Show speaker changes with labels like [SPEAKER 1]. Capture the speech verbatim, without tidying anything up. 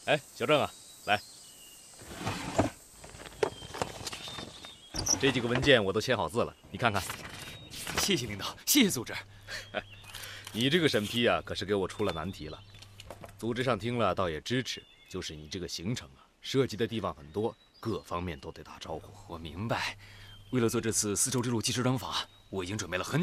[SPEAKER 1] 哎，小郑啊，来，这几个文件我都签好字了，你看看。
[SPEAKER 2] 谢谢领导，谢谢组织。
[SPEAKER 1] 你这个审批啊，可是给我出了难题了。组织上听了倒也支持，就是你这个行程啊，涉及的地方很多，各方面都得打招呼。
[SPEAKER 2] 我明白，为了做这次丝绸之路纪实专访，我已经准备了很久。